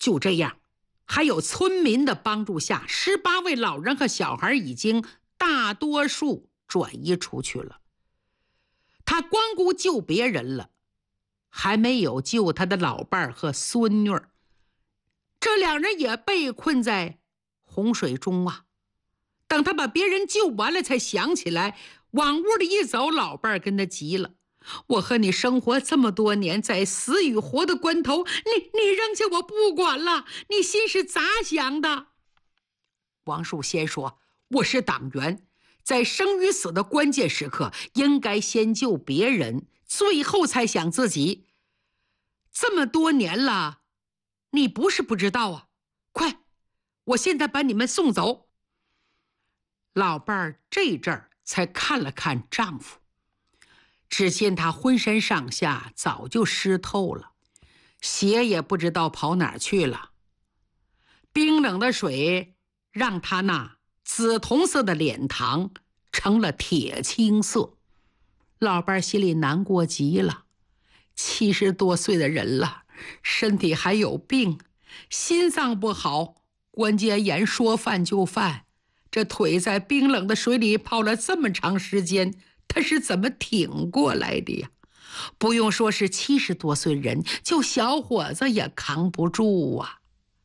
就这样，还有村民的帮助下，18位老人和小孩已经大多数转移出去了。他光顾救别人了，还没有救他的老伴儿和孙女儿。这两人也被困在洪水中啊。等他把别人救完了，才想起来，往屋里一走，老伴儿跟他急了：我和你生活这么多年，在死与活的关头，你扔下我不管了，你心是咋想的？王树先说：我是党员，在生与死的关键时刻，应该先救别人，最后才想自己。这么多年了，你不是不知道啊！快，我现在把你们送走。老伴儿这阵儿才看了看丈夫，只见他浑身上下早就湿透了，鞋也不知道跑哪儿去了。冰冷的水让他那紫铜色的脸庞成了铁青色。老伴儿心里难过极了，70多岁的人了，身体还有病，心脏不好，关节炎说犯就犯。这腿在冰冷的水里泡了这么长时间，他是怎么挺过来的呀？不用说是70多岁人，就小伙子也扛不住啊。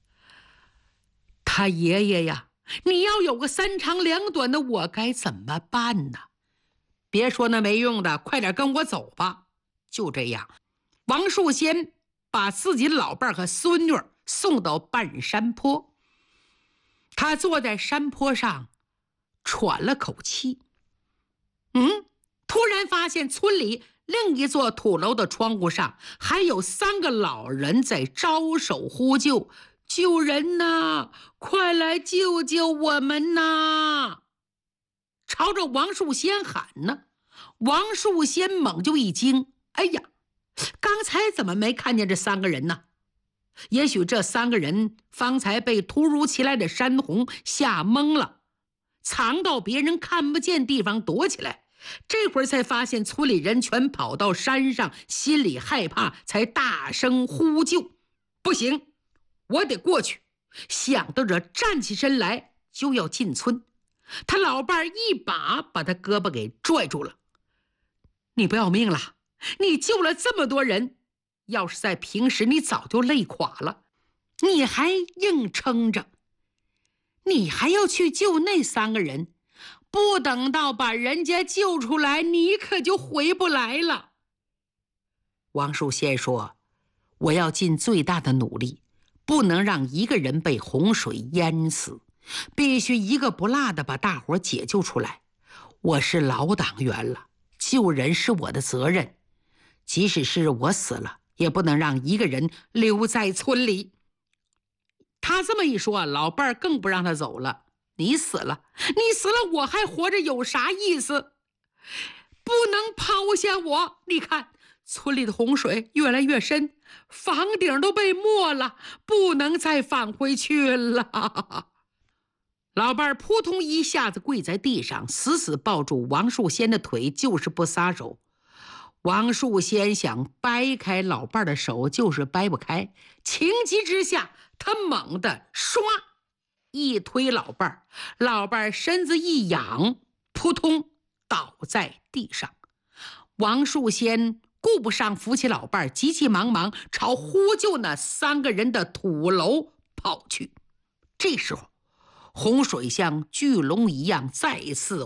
他爷爷呀，你要有个3长2短的，我该怎么办呢？别说那没用的，快点跟我走吧。就这样，王树先把自己老伴和孙女送到半山坡。他坐在山坡上喘了口气，突然发现村里另一座土楼的窗户上还有3个老人在招手呼救：救人呐，快来救救我们呐！朝着王树先喊呢。王树先猛就一惊，哎呀，刚才怎么没看见这3个人呢？也许这3个人方才被突如其来的山洪吓懵了，藏到别人看不见地方躲起来，这会儿才发现村里人全跑到山上，心里害怕，才大声呼救。不行，我得过去。想到这，站起身来就要进村，他老伴一把把他胳膊给拽住了：你不要命了？你救了这么多人，要是在平时你早就累垮了，你还硬撑着，你还要去救那3个人，不等到把人家救出来，你可就回不来了。王树先说：我要尽最大的努力，不能让一个人被洪水淹死，必须一个不落的把大伙解救出来。我是老党员了，救人是我的责任，即使是我死了，也不能让一个人留在村里。他这么一说，老伴儿更不让他走了。你死了，我还活着有啥意思？不能抛下我！你看，村里的洪水越来越深，房顶都被没了，不能再返回去了。老伴儿扑通一下子跪在地上，死死抱住王树先的腿，就是不撒手。王树先想掰开老伴儿的手，就是掰不开。情急之下，他猛地唰一推老伴儿，老伴儿身子一仰，扑通倒在地上。王树先顾不上扶起老伴儿，急急忙忙朝呼救那3个人的土楼跑去。这时候，洪水像巨龙一样再次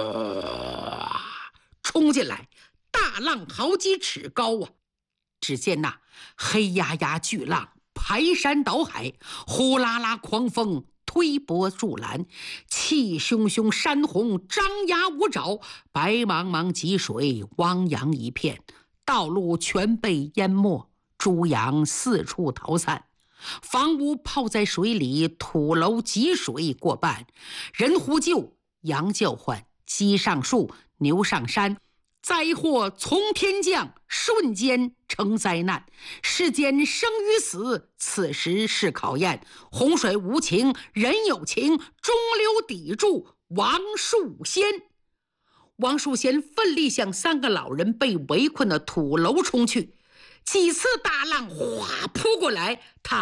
冲进来，大浪好几尺高啊！只见那黑压压巨浪排山倒海，呼啦啦狂风推波助澜，气汹汹山洪张牙舞爪，白茫茫积水汪洋一片，道路全被淹没，猪羊四处逃散，房屋泡在水里，土楼积水过半，人呼救，羊叫唤，鸡上树，牛上山，灾祸从天降，瞬间成灾难。世间生与死，此时是考验。洪水无情，人有情，中流砥柱王树先。王树先奋力向3个老人被围困的土楼冲去，几次大浪哗扑过来，他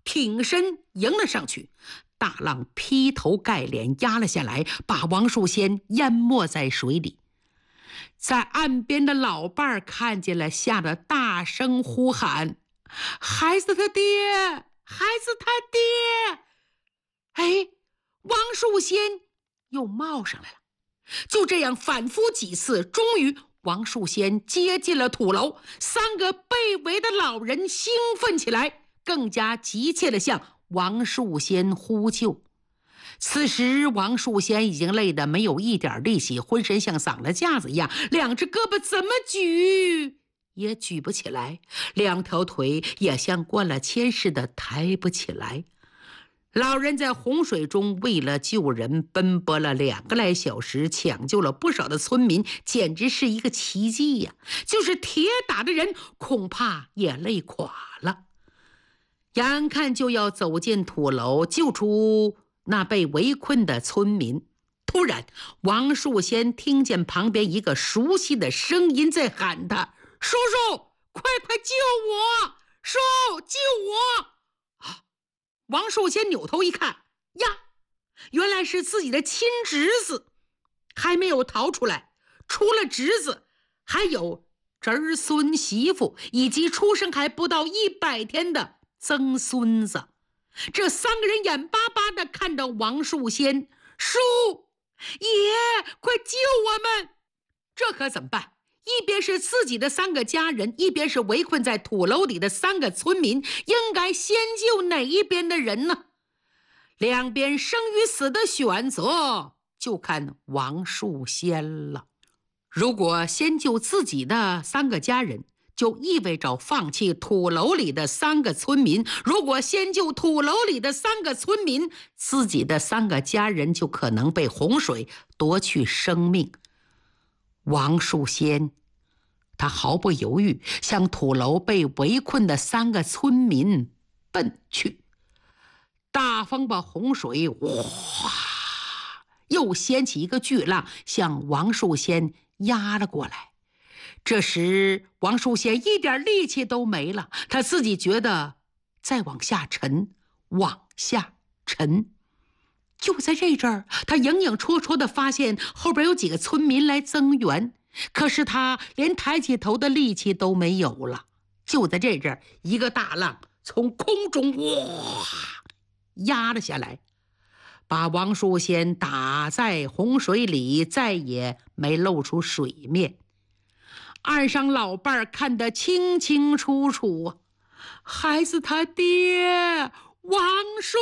挺身迎了上去，大浪劈头盖脸压了下来，把王树仙淹没在水里。在岸边的老伴儿看见了，吓得大声呼喊：“孩子他爹，孩子他爹！”哎，王树仙又冒上来了。就这样反复几次，终于王树仙接近了土楼。三个被围的老人兴奋起来，更加急切地向王树仙呼救。此时王树仙已经累得没有一点力气，浑身像丧了架子一样，两只胳膊怎么举也举不起来，两条腿也像灌了铅似的抬不起来。老人在洪水中为了救人奔波了2个来小时，抢救了不少的村民，简直是一个奇迹呀！就是铁打的人恐怕也累垮了。眼看就要走进土楼，救出那被围困的村民，突然王树仙听见旁边一个熟悉的声音在喊他：“叔叔，快快救我！叔，救我！”王树仙扭头一看，呀，原来是自己的亲侄子，还没有逃出来。除了侄子，还有侄孙媳妇，以及出生还不到100天的曾孙子。这3个人眼巴巴地看着王树仙：“叔爷，快救我们！”这可怎么办？一边是自己的3个家人，一边是围困在土楼里的3个村民，应该先救哪一边的人呢？两边生与死的选择就看王树仙了。如果先救自己的3个家人，就意味着放弃土楼里的3个村民；如果先救土楼里的3个村民，自己的3个家人就可能被洪水夺去生命。王树仙他毫不犹豫向土楼被围困的3个村民奔去。大风把洪水哗又掀起一个巨浪，向王树仙压了过来。这时王树仙一点力气都没了，他自己觉得再往下沉，往下沉。就在这阵儿，他影影绰绰地发现后边有几个村民来增援，可是他连抬起头的力气都没有了。就在这阵儿，一个大浪从空中哇压了下来，把王树仙打在洪水里，再也没露出水面。岸上老伴儿看得清清楚楚啊，孩子他爹王树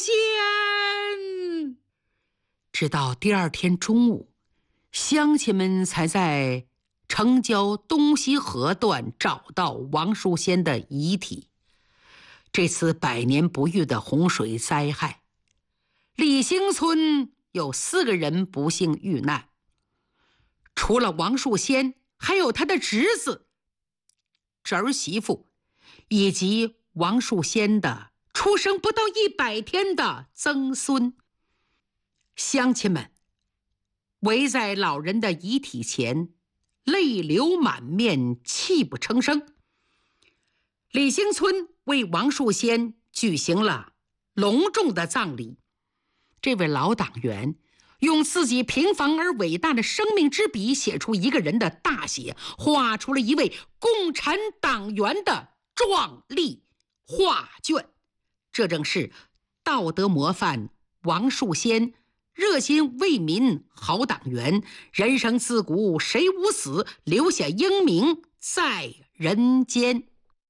仙。直到第2天中午，乡亲们才在城郊东西河段找到王树仙的遗体。这次100年不遇的洪水灾害，李兴村有4个人不幸遇难，除了王树仙，还有他的侄子、侄儿媳妇，以及王树仙的出生不到100天的曾孙。乡亲们围在老人的遗体前，泪流满面，泣不成声。李兴村为王树仙举行了隆重的葬礼。这位老党员用自己平凡而伟大的生命之笔，写出一个人的大写，画出了一位共产党员的壮丽画卷。这正是道德模范王树仙，热心为民好党员，人生自古谁无死，留下英名在人间。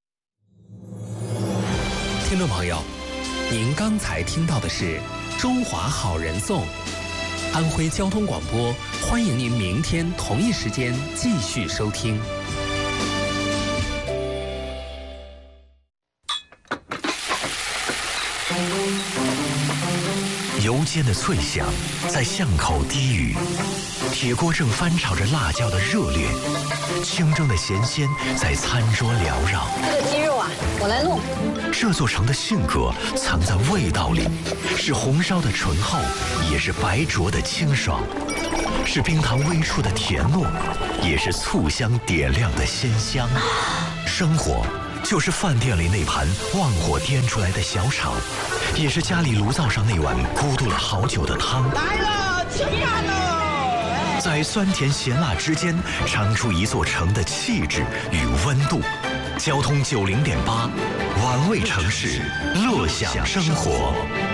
听众朋友，您刚才听到的是中华好人颂，安徽交通广播，欢迎您明天同一时间继续收听。 油煎的脆响在巷口低语，铁锅正翻炒着辣椒的热烈，清蒸的咸鲜在餐桌缭绕。 这个鸡肉啊，我来弄。 这座城的性格藏在味道里，是红烧的醇厚，也是白灼的清爽，是冰糖微出的甜糯，也是醋香点亮的鲜香。生活就是饭店里那盘旺火颠出来的小炒，也是家里炉灶上那碗咕嘟了好久的汤。 来了，吃饭喽！ 在酸甜咸辣之间，尝出一座城的气质与温度。交通90.8，玩味城市，乐享生活。